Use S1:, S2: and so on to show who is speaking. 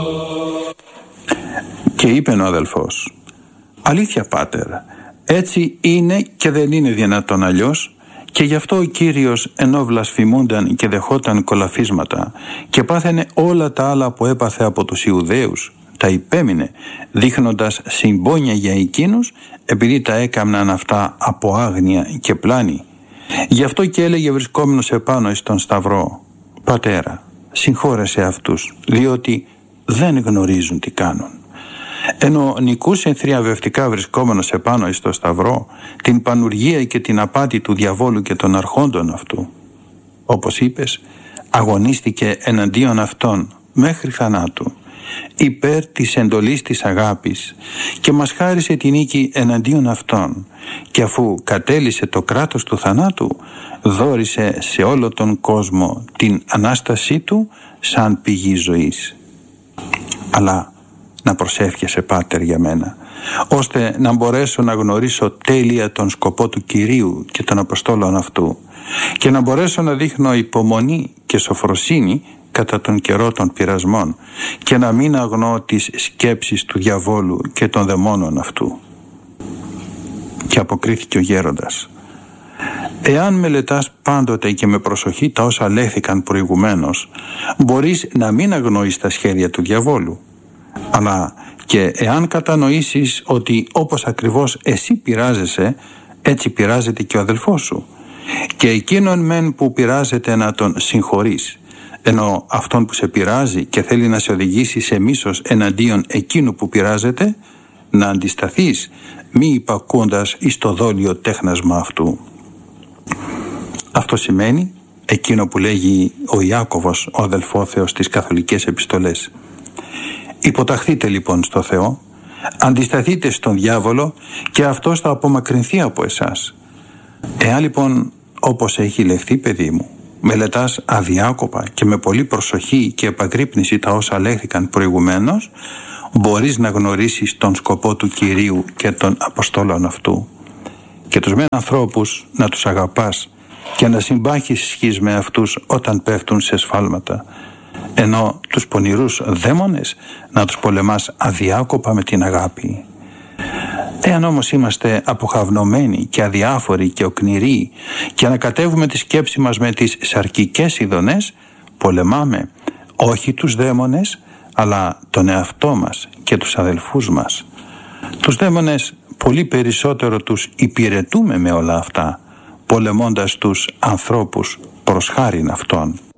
S1: Και είπε ο αδελφός: «Αλήθεια, πάτερ, έτσι είναι και δεν είναι δυνατόν αλλιώς, και γι' αυτό ο Κύριος ενώ βλασφημούνταν και δεχόταν κολαφίσματα και πάθαινε όλα τα άλλα που έπαθε από τους Ιουδαίους, τα υπέμεινε, δείχνοντας συμπόνια για εκείνους, επειδή τα έκαμναν αυτά από άγνοια και πλάνη. Γι' αυτό και έλεγε βρισκόμενος επάνω εις τον Σταυρό: Πατέρα, συγχώρεσέ αυτούς, διότι δεν γνωρίζουν τι κάνουν». Ενώ νικούσε θριαβευτικά βρισκόμενος επάνω εις το Σταυρό την πανουργία και την απάτη του διαβόλου και των αρχόντων αυτού, όπως είπες, αγωνίστηκε εναντίον αυτών μέχρι θανάτου, υπέρ της εντολής της αγάπης, και μας χάρισε τη νίκη εναντίον αυτών, και αφού κατέλυσε το κράτος του θανάτου, δώρισε σε όλο τον κόσμο την Ανάστασή του σαν πηγή ζωής. Αλλά να προσεύχεσαι, πάτερ, για μένα, ώστε να μπορέσω να γνωρίσω τέλεια τον σκοπό του Κυρίου και των Αποστόλων αυτού, και να μπορέσω να δείχνω υπομονή και σοφροσύνη κατά τον καιρό των πειρασμών, και να μην αγνοώ τις σκέψεις του διαβόλου και των δαιμόνων αυτού. Και αποκρίθηκε ο γέροντας: «Εάν μελετάς πάντοτε και με προσοχή τα όσα λέχθηκαν προηγουμένως, μπορείς να μην αγνοείς τα σχέδια του διαβόλου. Αλλά και εάν κατανοήσεις ότι όπως ακριβώς εσύ πειράζεσαι, έτσι πειράζεται και ο αδελφός σου, και εκείνον μεν που πειράζεται να τον συγχωρείς, ενώ αυτόν που σε πειράζει και θέλει να σε οδηγήσει σε μίσος εναντίον εκείνου που πειράζεται, να αντισταθείς, μη υπακούοντας εις το δόλιο τέχνασμα αυτού». Αυτό σημαίνει εκείνο που λέγει ο Ιάκωβος, ο αδελφόθεος στις καθολικές επιστολές: «Υποταχθείτε λοιπόν στο Θεό, αντισταθείτε στον διάβολο και αυτός θα απομακρυνθεί από εσάς». Εάν λοιπόν, όπως έχει λεχθεί, παιδί μου, μελετάς αδιάκοπα και με πολύ προσοχή και επαγρύπνηση τα όσα λέχθηκαν προηγουμένως, μπορείς να γνωρίσεις τον σκοπό του Κυρίου και των Αποστόλων αυτού, και τους μεν ανθρώπους να τους αγαπάς και να συμπάχεις με αυτούς όταν πέφτουν σε σφάλματα, ενώ τους πονηρούς δαίμονες να τους πολεμάς αδιάκοπα με την αγάπη. Εάν όμως είμαστε αποχαυνομένοι και αδιάφοροι και οκνηροί και ανακατεύουμε τη σκέψη μας με τις σαρκικές ειδονές, πολεμάμε όχι τους δαίμονες, αλλά τον εαυτό μας και τους αδελφούς μας. Τους δαίμονες πολύ περισσότερο τους υπηρετούμε με όλα αυτά, πολεμώντας τους ανθρώπους προς χάριν αυτών.